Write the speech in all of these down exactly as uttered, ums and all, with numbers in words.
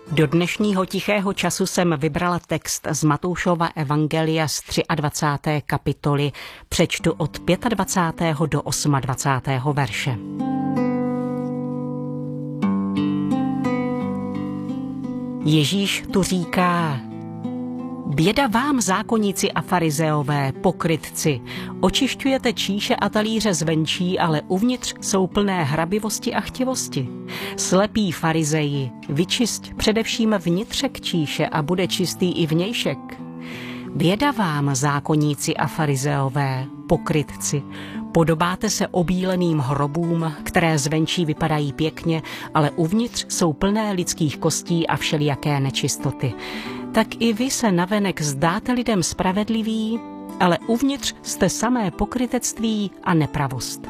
Do dnešního tichého času jsem vybrala text z Matoušova evangelia z dvacáté třetí kapitoly. Přečtu od dvacátého pátého do dvacátého osmého verše. Ježíš tu říká: Běda vám, zákonníci a farizeové, pokrytci, očišťujete číše a talíře zvenčí, ale uvnitř jsou plné hrabivosti a chtivosti. Slepí farizeji, vyčisť především vnitřek číše a bude čistý i vnějšek. Běda vám, zákonníci a farizeové, pokrytci, podobáte se obíleným hrobům, které zvenčí vypadají pěkně, ale uvnitř jsou plné lidských kostí a všelijaké nečistoty. Tak i vy se navenek zdáte lidem spravedliví, ale uvnitř jste samé pokrytectví a nepravost.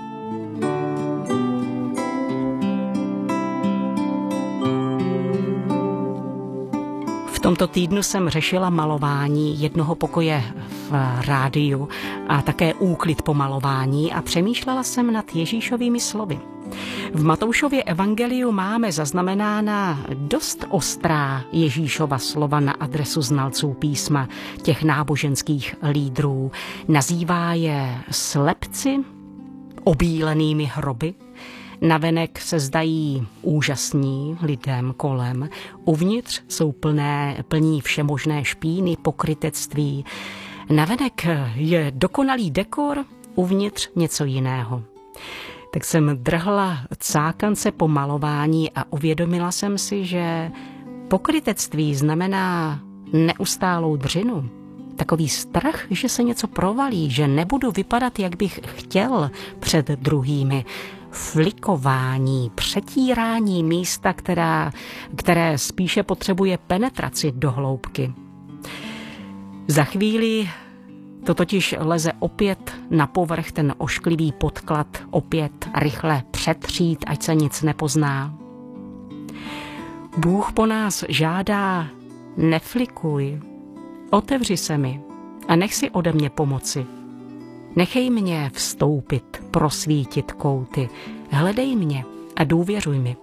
V tomto týdnu jsem řešila malování jednoho pokoje v rádiu a také úklid po malování a přemýšlela jsem nad Ježíšovými slovy. V Matoušově evangeliu máme zaznamenána dost ostrá Ježíšova slova na adresu znalců písma, těch náboženských lídrů. Nazývá je slepci, obílenými hroby. Navenek se zdají úžasní lidem kolem. Uvnitř jsou plné, plní všemožné špíny, pokrytectví. Navenek je dokonalý dekor, uvnitř něco jiného. Tak jsem drhla cákance po malování a uvědomila jsem si, že pokrytectví znamená neustálou dřinu. Takový strach, že se něco provalí, že nebudu vypadat, jak bych chtěl před druhými. Flikování, přetírání místa, která, které spíše potřebuje penetraci do hloubky. Za chvíli to totiž leze opět na povrch, ten ošklivý podklad opět rychle přetřít, ať se nic nepozná. Bůh po nás žádá: neflikuj, otevři se mi a nech si ode mě pomoci. Nechej mě vstoupit, prosvítit kouty, hledej mě a důvěřuj mi.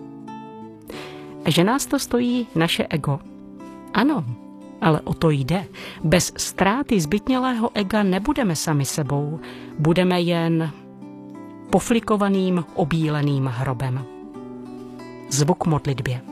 Že nás to stojí naše ego? Ano, ale o to jde. Bez ztráty zbytnělého ega nebudeme sami sebou, budeme jen poflikovaným, obíleným hrobem. Zvuk modlitbě.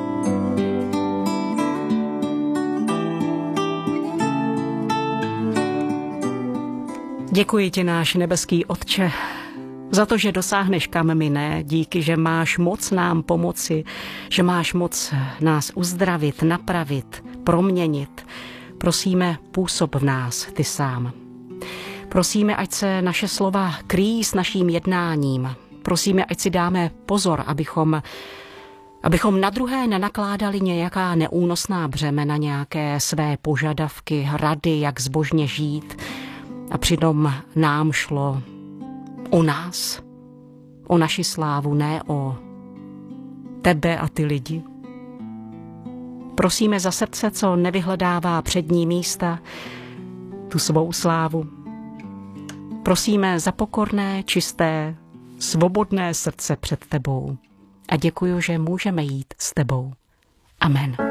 Děkuji ti, náš nebeský Otče, za to, že dosáhneš, kam my ne, díky, že máš moc nám pomoci, že máš moc nás uzdravit, napravit, proměnit. Prosíme, působ v nás ty sám. Prosíme, ať se naše slova kryjí s naším jednáním. Prosíme, ať si dáme pozor, abychom, abychom na druhé nenakládali nějaká neúnosná břemena, nějaké své požadavky, rady, jak zbožně žít. A přitom nám šlo o nás, o naši slávu, ne o tebe a ty lidi. Prosíme za srdce, co nevyhledává přední místa, tu svou slávu. Prosíme za pokorné, čisté, svobodné srdce před tebou. A děkuji, že můžeme jít s tebou. Amen.